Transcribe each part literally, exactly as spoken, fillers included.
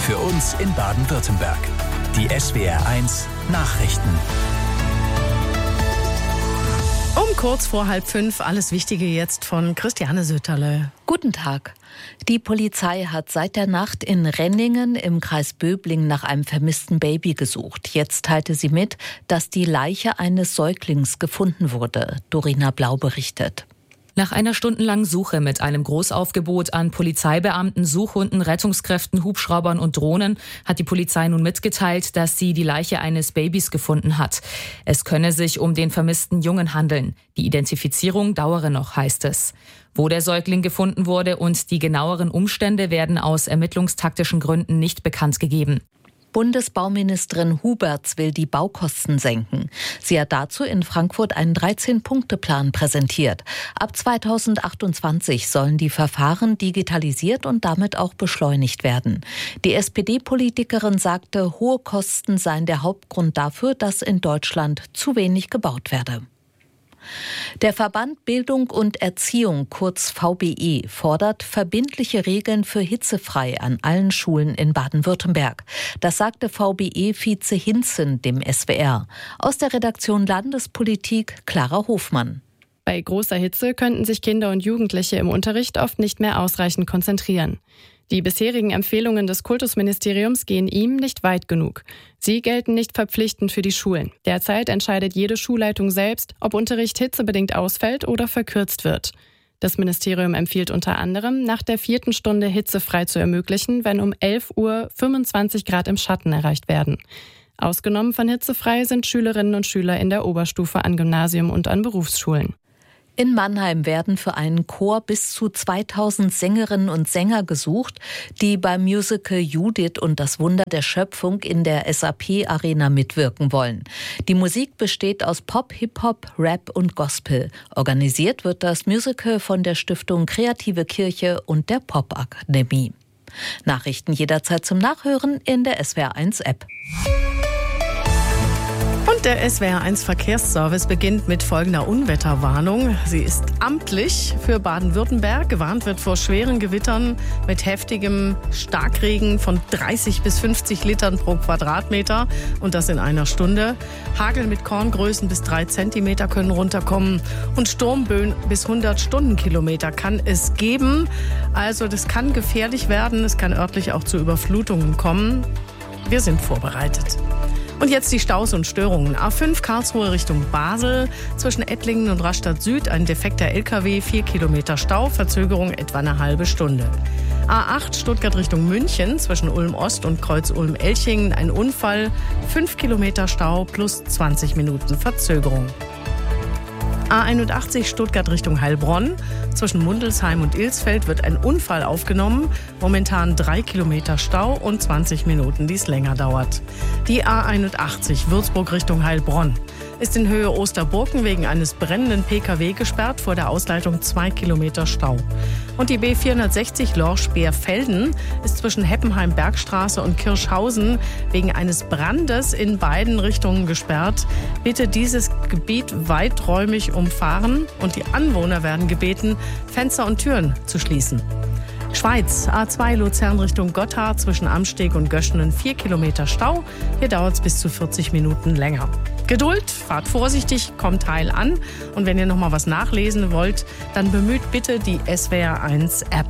Für uns in Baden-Württemberg. Die S W R eins Nachrichten. Um kurz vor halb fünf alles Wichtige jetzt von Christiane Söterle. Guten Tag. Die Polizei hat seit der Nacht in Renningen im Kreis Böblingen nach einem vermissten Baby gesucht. Jetzt teilte sie mit, dass die Leiche eines Säuglings gefunden wurde. Dorina Blau berichtet. Nach einer stundenlangen Suche mit einem Großaufgebot an Polizeibeamten, Suchhunden, Rettungskräften, Hubschraubern und Drohnen hat die Polizei nun mitgeteilt, dass sie die Leiche eines Babys gefunden hat. Es könne sich um den vermissten Jungen handeln. Die Identifizierung dauere noch, heißt es. Wo der Säugling gefunden wurde und die genaueren Umstände werden aus ermittlungstaktischen Gründen nicht bekannt gegeben. Bundesbauministerin Huberts will die Baukosten senken. Sie hat dazu in Frankfurt einen dreizehn-Punkte-Plan präsentiert. Ab zweitausendachtundzwanzig sollen die Verfahren digitalisiert und damit auch beschleunigt werden. Die S P D-Politikerin sagte, hohe Kosten seien der Hauptgrund dafür, dass in Deutschland zu wenig gebaut werde. Der Verband Bildung und Erziehung, kurz V B E, fordert verbindliche Regeln für hitzefrei an allen Schulen in Baden-Württemberg. Das sagte V B E-Vize Hinzen dem S W R. Aus der Redaktion Landespolitik Clara Hofmann. Bei großer Hitze könnten sich Kinder und Jugendliche im Unterricht oft nicht mehr ausreichend konzentrieren. Die bisherigen Empfehlungen des Kultusministeriums gehen ihm nicht weit genug. Sie gelten nicht verpflichtend für die Schulen. Derzeit entscheidet jede Schulleitung selbst, ob Unterricht hitzebedingt ausfällt oder verkürzt wird. Das Ministerium empfiehlt unter anderem, nach der vierten Stunde hitzefrei zu ermöglichen, wenn um elf Uhr fünfundzwanzig Grad im Schatten erreicht werden. Ausgenommen von hitzefrei sind Schülerinnen und Schüler in der Oberstufe an Gymnasium und an Berufsschulen. In Mannheim werden für einen Chor bis zu zweitausend Sängerinnen und Sänger gesucht, die beim Musical Judith und das Wunder der Schöpfung in der S A P-Arena mitwirken wollen. Die Musik besteht aus Pop, Hip-Hop, Rap und Gospel. Organisiert wird das Musical von der Stiftung Kreative Kirche und der Popakademie. Nachrichten jederzeit zum Nachhören in der S W R eins App. Und der S W R eins Verkehrsservice beginnt mit folgender Unwetterwarnung. Sie ist amtlich für Baden-Württemberg. Gewarnt wird vor schweren Gewittern mit heftigem Starkregen von dreißig bis fünfzig Litern pro Quadratmeter und das in einer Stunde. Hagel mit Korngrößen bis drei Zentimeter können runterkommen und Sturmböen bis hundert Stundenkilometer kann es geben. Also das kann gefährlich werden. Es kann örtlich auch zu Überflutungen kommen. Wir sind vorbereitet. Und jetzt die Staus und Störungen. A fünf Karlsruhe Richtung Basel. Zwischen Ettlingen und Rastatt Süd ein defekter L K W, vier Kilometer Stau, Verzögerung etwa eine halbe Stunde. A acht Stuttgart Richtung München. Zwischen Ulm Ost und Kreuz Ulm-Elchingen ein Unfall, fünf Kilometer Stau plus zwanzig Minuten Verzögerung. A einundachtzig Stuttgart Richtung Heilbronn. Zwischen Mundelsheim und Ilsfeld wird ein Unfall aufgenommen. Momentan drei Kilometer Stau und zwanzig Minuten, die es länger dauert. Die A einundachtzig Würzburg Richtung Heilbronn ist in Höhe Osterburken wegen eines brennenden P K W gesperrt, vor der Ausleitung zwei Kilometer Stau. Und die B vierhundertsechzig Lorsch-Beerfelden ist zwischen Heppenheim-Bergstraße und Kirschhausen wegen eines Brandes in beiden Richtungen gesperrt. Bitte dieses Gebiet weiträumig umfahren und die Anwohner werden gebeten, Fenster und Türen zu schließen. Schweiz, A zwei Luzern Richtung Gotthard zwischen Amsteg und Göschenen vier Kilometer Stau. Hier dauert es bis zu vierzig Minuten länger. Geduld, fahrt vorsichtig, kommt heil an. Und wenn ihr noch mal was nachlesen wollt, dann bemüht bitte die S W R eins App.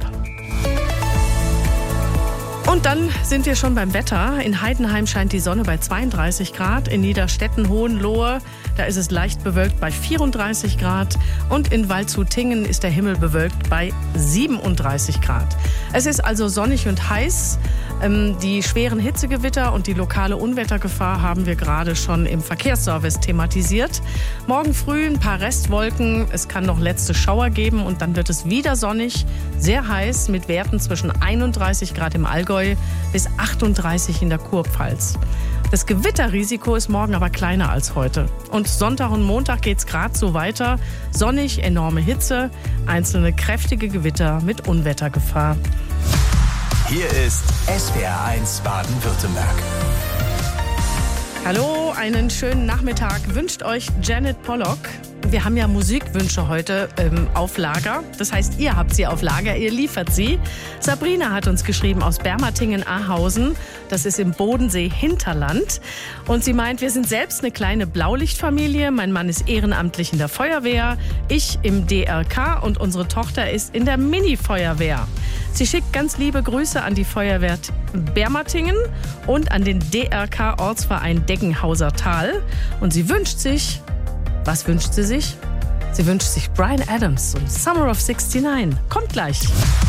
Und dann sind wir schon beim Wetter. In Heidenheim scheint die Sonne bei zweiunddreißig Grad. In Niederstetten, Hohenlohe, da ist es leicht bewölkt bei vierunddreißig Grad. Und in Waldshut-Tiengen ist der Himmel bewölkt bei siebenunddreißig Grad. Es ist also sonnig und heiß. Ähm, die schweren Hitzegewitter und die lokale Unwettergefahr haben wir gerade schon im Verkehrsservice thematisiert. Morgen früh ein paar Restwolken. Es kann noch letzte Schauer geben und dann wird es wieder sonnig, sehr heiß mit Werten zwischen einunddreißig Grad im Allgäu bis achtunddreißig in der Kurpfalz. Das Gewitterrisiko ist morgen aber kleiner als heute. Und Sonntag und Montag geht es gerade so weiter. Sonnig, enorme Hitze, einzelne kräftige Gewitter mit Unwettergefahr. Hier ist S W R eins Baden-Württemberg. Hallo, einen schönen Nachmittag wünscht euch Janet Pollock. wir haben ja Musikwünsche heute ähm, auf Lager. Das heißt, ihr habt sie auf Lager, ihr liefert sie. Sabrina hat uns geschrieben aus Bermatingen-Ahausen. Das ist im Bodensee-Hinterland. Und sie meint, wir sind selbst eine kleine Blaulichtfamilie. Mein Mann ist ehrenamtlich in der Feuerwehr, ich im D R K und unsere Tochter ist in der Mini-Feuerwehr. Sie schickt ganz liebe Grüße an die Feuerwehr Bermatingen und an den D R K-Ortsverein Deggenhauser Tal. Und sie wünscht sich, was wünscht sie sich? Sie wünscht sich Bryan Adams und Summer of sixty-nine. Kommt gleich.